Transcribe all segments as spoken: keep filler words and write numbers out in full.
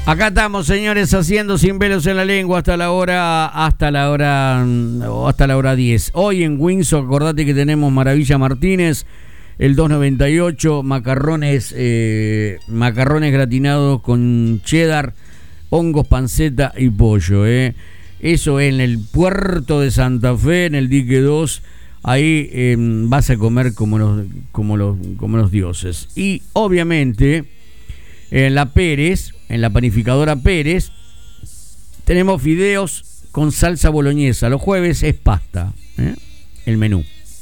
Acá estamos, señores, haciendo Sin Pelos en la Lengua hasta la hora, hasta la hora, hasta la hora diez. Hoy en Windsor, acordate que tenemos Maravilla Martínez, el dos noventa y ocho, macarrones, eh, macarrones gratinados con cheddar, hongos, panceta y pollo, eh. Eso en el puerto de Santa Fe, en el dique dos, ahí eh, vas a comer como los, como los, como los dioses. Y obviamente en la Pérez, en la panificadora Pérez, tenemos fideos con salsa boloñesa. Los jueves es pasta, ¿eh? El menú.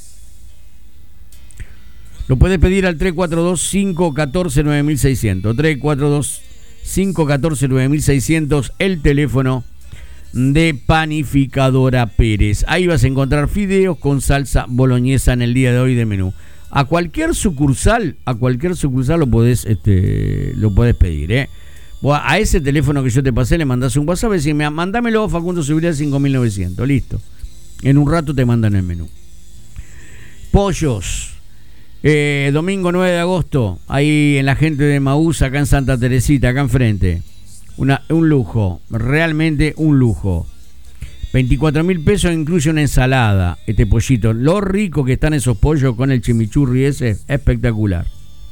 Lo puedes pedir al tres cuatro dos, cinco uno cuatro, nueve seis cero cero. tres cuatro dos, cinco uno cuatro, nueve seis cero cero, el teléfono de Panificadora Pérez. Ahí vas a encontrar fideos con salsa boloñesa en el día de hoy de menú. A cualquier sucursal, a cualquier sucursal lo podés, este, lo podés pedir, ¿eh? A ese teléfono que yo te pasé le mandás un WhatsApp y decís, mandámelo, Facundo Seguridad cinco mil novecientos, listo. En un rato te mandan el menú. Pollos, eh, domingo nueve de agosto, ahí en la gente de Maús, acá en Santa Teresita, acá enfrente. Una, un lujo, realmente un lujo. veinticuatro mil pesos, incluye una ensalada, este pollito. Lo rico que están esos pollos con el chimichurri ese, espectacular.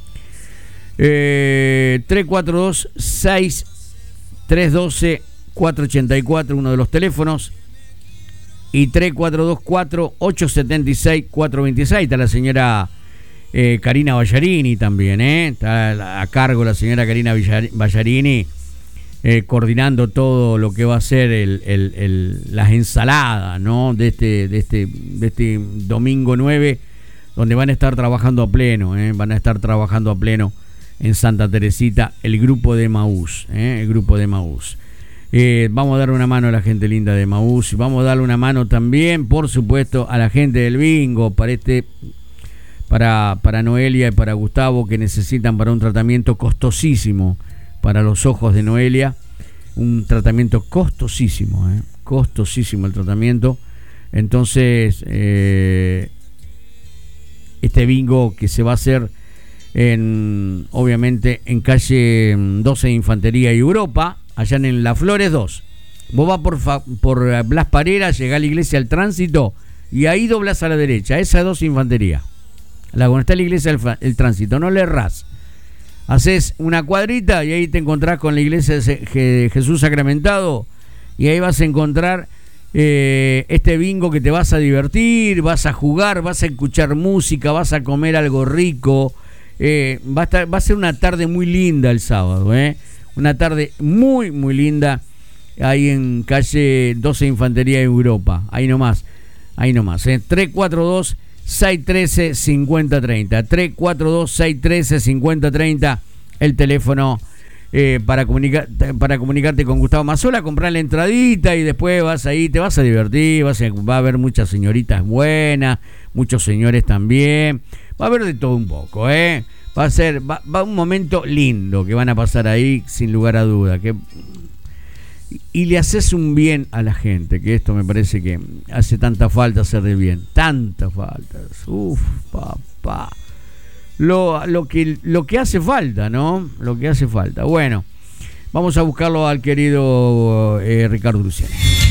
Eh, tres cuatro dos, seis tres uno dos, cuatro ocho cuatro, uno de los teléfonos. Y tres cuatro dos cuatro, ocho siete seis, cuatro dos seis. Está la señora eh, Karina Ballarini también, ¿eh? Está a cargo la señora Karina Ballarini. Eh, coordinando todo lo que va a ser el, el, el, las ensaladas, ¿no? de este, de este, de este domingo nueve, donde van a estar trabajando a pleno, ¿eh? van a estar trabajando a pleno en Santa Teresita el grupo de Maús, ¿eh? el grupo de Maús. Eh, vamos a darle una mano a la gente linda de Maús y vamos a darle una mano también, por supuesto, a la gente del bingo para este, para, para Noelia y para Gustavo, que necesitan para un tratamiento costosísimo para los ojos de Noelia, un tratamiento costosísimo, ¿eh? costosísimo el tratamiento. Entonces, eh, este bingo que se va a hacer en, obviamente, en calle doce de Infantería y Europa, allá en La Flores dos. Vos vas por, por Blas Parera, llegás a la iglesia al Tránsito y ahí doblás a la derecha, esa es doce Infantería. La donde está la iglesia el, el Tránsito, no le errás. Haces una cuadrita y ahí te encontrás con la iglesia de Jesús Sacramentado y ahí vas a encontrar eh, este bingo que te vas a divertir, vas a jugar, vas a escuchar música, vas a comer algo rico. Eh, va, a estar, va a ser una tarde muy linda el sábado, ¿eh? Una tarde muy, muy linda ahí en calle doce Infantería de Europa. Ahí nomás, ahí nomás. ¿eh? tres cuatro dos, seis uno tres, cinco cero tres cero. tres cuatro dos, seis uno tres, cinco cero tres cero. El teléfono eh, para, comunicar, para comunicarte con Gustavo Mazzola, comprar la entradita y después vas ahí, te vas a divertir, vas a, va a haber muchas señoritas buenas, muchos señores también. Va a haber de todo un poco, ¿eh? Va a ser va, va un momento lindo que van a pasar ahí, sin lugar a duda. Que, y le haces un bien a la gente, que esto me parece que hace tanta falta hacer de bien. Tanta falta. Uf, papá. Lo, lo, que, lo que hace falta, ¿no? Lo que hace falta. Bueno, vamos a buscarlo al querido eh, Ricardo Luciani.